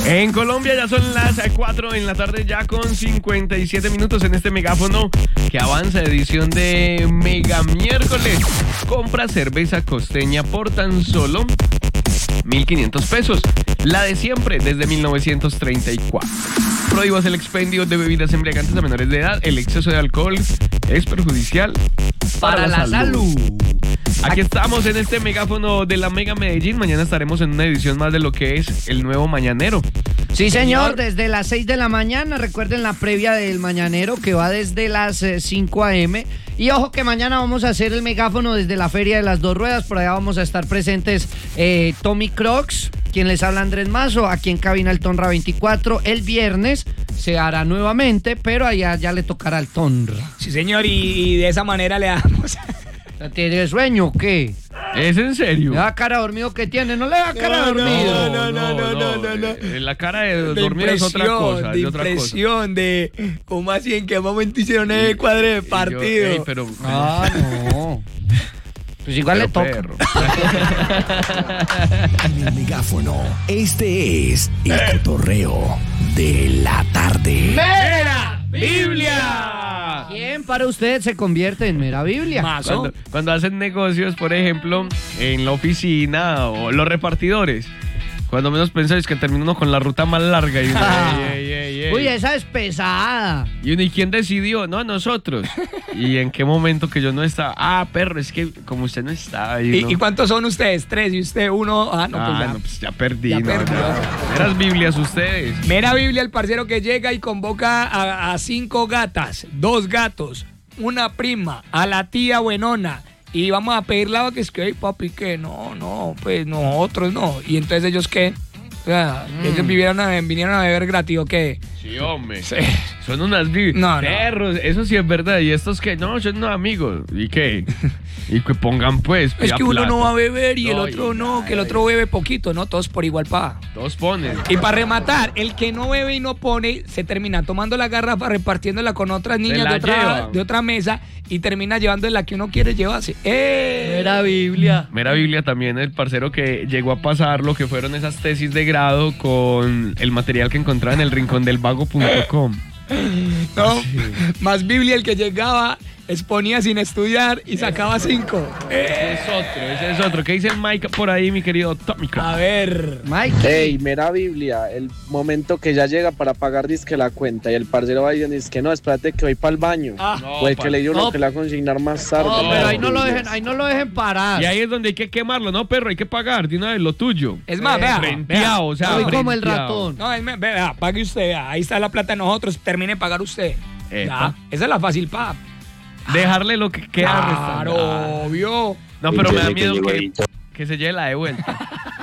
En Colombia ya son las 4 en la tarde, ya con 57 minutos en este megáfono que avanza, edición de Mega Miércoles. Compra cerveza costeña por tan solo 1.500 pesos. La de siempre, desde 1934. Prohíbas el expendio de bebidas embriagantes a menores de edad. El exceso de alcohol es perjudicial para la salud. Aquí estamos en este megáfono de la Mega Medellín. Mañana estaremos en una edición más de lo que es el nuevo Mañanero. Sí, señor, desde las 6 de la mañana. Recuerden la previa del Mañanero que va desde las 5 a.m. Y ojo que mañana vamos a hacer el megáfono desde la Feria de las Dos Ruedas. Por allá vamos a estar presentes Tommy Crocs, quien les habla Andrés Mazo, aquí en cabina el Tonra 24. El viernes se hará nuevamente, pero allá ya le tocará el Tonra. Sí, señor, y de esa manera le damos. ¿Tiene sueño o qué? ¿Es en serio? ¿Le da cara dormido que tiene? ¿No le da cara dormido? No. La cara de dormido es otra cosa. De impresión, de ¿cómo así? ¿En qué momento hicieron el cuadro de partido? No. Pues igual le toca. En el megáfono, este es el cotorreo de la tarde. ¡Mera Biblia! ¿Quién para usted se convierte en mera Biblia? Cuando hacen negocios, por ejemplo, en la oficina o los repartidores. Cuando menos pensáis que termina uno con la ruta más larga y uno, ey. Uy, esa es pesada. Y uno, ¿y quién decidió? No, nosotros. ¿Y en qué momento que yo no estaba? Ah, perro, es que como usted no está. ¿Y cuántos son ustedes? 3 y usted 1. Pues ya perdí. Ya perdió. Meras Biblias ustedes. Mera Biblia, el parcero que llega y convoca a 5 gatas, 2 gatos, una prima, a la tía buenona. Y vamos a pedir la que es que, papi, que no, pues nosotros no. Y entonces ellos, ¿qué? O sea, ellos vinieron a beber gratis, ¿o qué? Sí, hombre. Sí. Son unas perros, eso sí es verdad. Y estos que, no, son unos amigos. ¿Y qué? Y que pongan, pues, es que uno plata. no va a beber y el otro no, que el otro bebe poquito, ¿no? Todos por igual Todos ponen. Y para rematar, el que no bebe y no pone, se termina tomando la garrafa, repartiéndola con otras niñas de otra mesa y termina llevando la que uno quiere llevarse. Mera Biblia. Mera Biblia también, el parcero que llegó a pasar lo que fueron esas tesis de grado con el material que encontraba en el rincondelvago.com. No, más Biblia el que llegaba, exponía sin estudiar y sacaba 5. Ese es otro. ¿Qué dice el Mike por ahí, mi querido Tommy? A ver, Mike. Hey, mera Biblia, el momento que ya llega para pagar disque la cuenta y el parcero va y dice que no, espérate que voy para el baño. O el que le dio uno que le va a consignar más tarde. No, pero ahí no lo dejen parar. Y ahí es donde hay que quemarlo, no, perro, hay que pagar de una vez lo tuyo. Es más, vea. Frenteado, o sea, Soy como el ratón. No, vea, pague usted, vea, ahí está la plata de nosotros, termine de pagar usted. Ya, esa es la fácil, pa. Dejarle lo que queda. Claro, obvio. No, pero me da miedo que se lleve la de vuelta.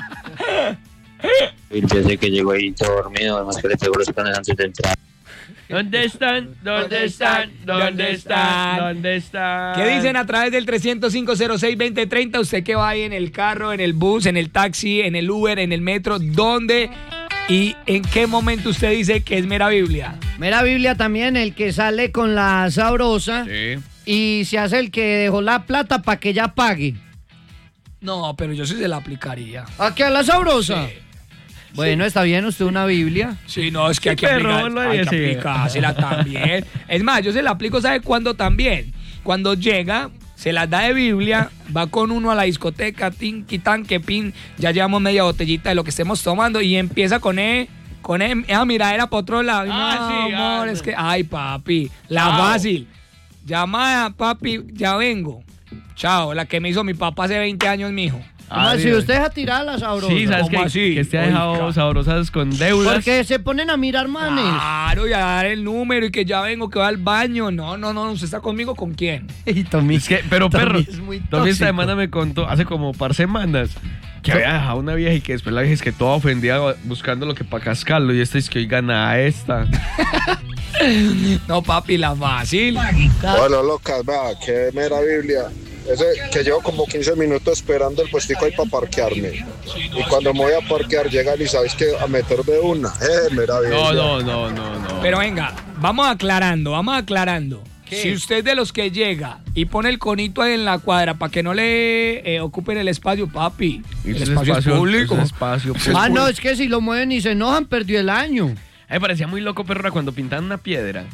Y pensé que llegó ahí todo dormido, además que le pegó los planes antes de entrar. ¿Dónde están? ¿Dónde están? ¿Dónde están? ¿Dónde están? ¿Qué dicen a través del 305-06-2030? Usted que va ahí en el carro, en el bus, en el taxi, en el Uber, en el metro, ¿dónde y en qué momento usted dice que es mera Biblia? Mera Biblia también, el que sale con la sabrosa Sí. y se hace el que dejó la plata para que ya pague. No, pero yo sí se la aplicaría. ¿A qué? ¿A la sabrosa? Sí. Bueno, está bien, usted una Biblia. Sí, no, es que hay que perro, lo haría así. aplicársela también. Es más, yo se la aplico, ¿sabe cuándo también? Cuando llega, se las da de Biblia, va con uno a la discoteca, tin, quitan, que pin, ya llevamos media botellita de lo que estemos tomando y empieza con mira, era para otro lado. Ah, sí, amor, es que, ay, papi, la fácil. Llamada, papi, ya vengo. Chao, la que me hizo mi papá hace 20 años, mijo. Si usted deja tirar la sabrosa. Sí, ¿sabes ¿Cómo qué? así? Que usted ha dejado Oiga. sabrosas con deudas. Porque se ponen a mirar manes. Claro, y a dar el número y que ya vengo, que va al baño. No, ¿usted está conmigo con quién? Y Tommy, Es que, pero Tommy perro, es muy Tommy esta tóxico. semana me contó, hace como par semanas, que había dejado una vieja y que después la vieja es que toda ofendida buscando lo que para cascarlo y esta es que oiga nada esta. No, papi, la fácil. Bueno, locas, vea, que mera Biblia. Ese que llevo como 15 minutos esperando el puestico ahí para parquearme. Y cuando me voy a parquear, llegan y sabes que a meter de una. Mera Biblia. No. Pero venga, vamos aclarando. Si usted es de los que llega y pone el conito ahí en la cuadra para que no le ocupen el espacio, papi. El espacio es público. No, es que si lo mueven y se enojan, perdió el año. Me parecía muy loco, perro, cuando pintaban una piedra.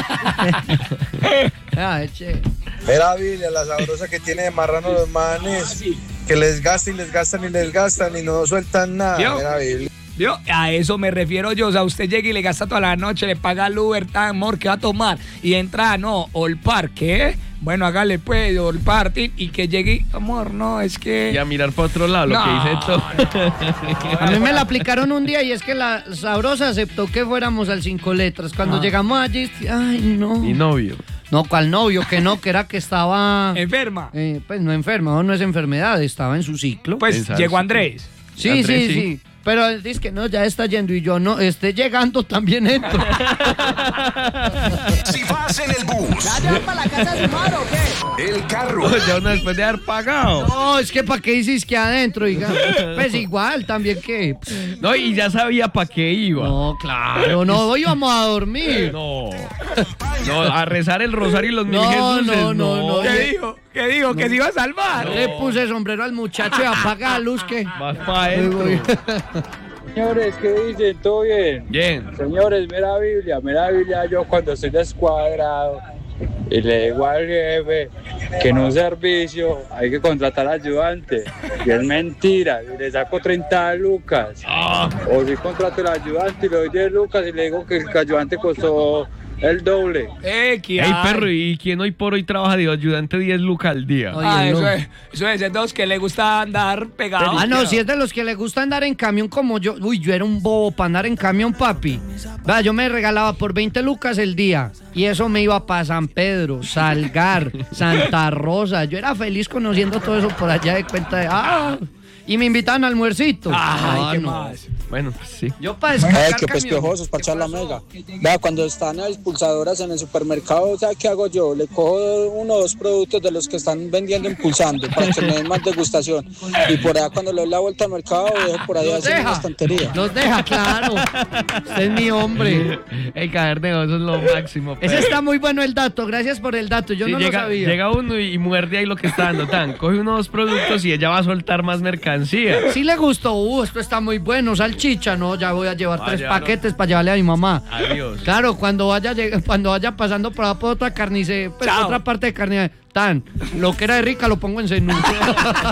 Mira, Biblia, la sabrosa que tiene de marrano los manes, que les gastan y les gastan y les gastan y no sueltan nada. Mira, Biblia. ¿Vio? A eso me refiero yo. O sea, usted llega y le gasta toda la noche, le paga el Uber, amor, ¿qué va a tomar? Y entra, no, Olpar, ¿qué? Bueno, hágale pues, Olpar, y que llegue, amor, no, es que... Y a mirar para otro lado, lo que hice todo. A mí me la aplicaron un día y es que la sabrosa aceptó que fuéramos al 5 letras. Cuando llegamos allí, ay, no. ¿Y novio? No, ¿cuál novio? Que no, que era que estaba... ¿Enferma? Pues no enferma, no es enfermedad, estaba en su ciclo. Pues llegó Andrés. Sí. Pero él dice que no, ya está yendo y yo no, esté llegando también entro. Si vas en el bus. ¿Ya vas para la casa de su madre o qué? El carro. Ya uno después de haber pagado. No, es que para qué dices que adentro, diga. Pues igual, también que. No, y ya sabía para qué iba. No, claro, no, íbamos a dormir. No, a rezar el rosario y los mil Jesuses. No. ¿Qué dijo? ¿Que se iba a salvar? Le puse sombrero al muchacho y apaga la luz que... Vas para adentro. Señores, ¿qué dicen? ¿Todo bien? Bien. Señores, mira Biblia, yo cuando estoy descuadrado y le digo al jefe que en un servicio hay que contratar ayudante. Y es mentira, y le saco 30 lucas. O si contrato el ayudante y le doy 10 lucas y le digo que el ayudante costó el doble. Ey, perro, ¿y quién hoy por hoy trabaja de ayudante 10 lucas al día? Eso es de los que le gusta andar pegado. No, si es de los que le gusta andar en camión como yo. Uy, yo era un bobo para andar en camión, papi. Yo me regalaba por 20 lucas el día. Y eso me iba para San Pedro, Salgar, Santa Rosa. Yo era feliz conociendo todo eso por allá de cuenta de... Y me invitan al almuercito. ¿Qué más? Bueno, pues sí. Yo para descargar que pesquejosos para echar la mega. Vea, cuando están las impulsadoras en el supermercado, ¿sabe qué hago yo? Le cojo 1 o 2 productos de los que están vendiendo impulsando para que me den más degustación. Y por allá cuando le doy la vuelta al mercado, dejo por ahí haciendo una estantería. Los deja, claro. Usted es mi hombre. El caer de eso es lo máximo. Ese está muy bueno el dato. Gracias por el dato. Yo no lo sabía. Llega uno y muerde ahí lo que está dando. Coge unos 2 productos y ella va a soltar más mercancía. Sí le gustó. Esto está muy bueno. Salchicha, no, ya voy a llevar 3 paquetes para llevarle a mi mamá. Adiós. Claro, cuando vaya pasando por otra carnicería, otra parte de carne, lo que era de rica lo pongo en cenú.